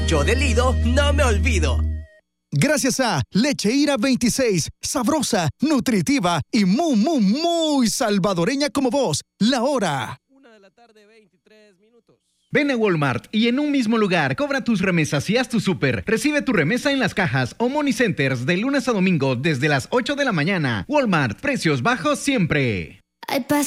Yo del Lido no me olvido. Gracias a Leche Ira 26, sabrosa, nutritiva y muy salvadoreña como vos. La hora. 1:23. Ven a Walmart y en un mismo lugar cobra tus remesas y haz tu súper. Recibe tu remesa en las cajas o money centers de lunes a domingo desde las 8 de la mañana. Walmart, precios bajos siempre.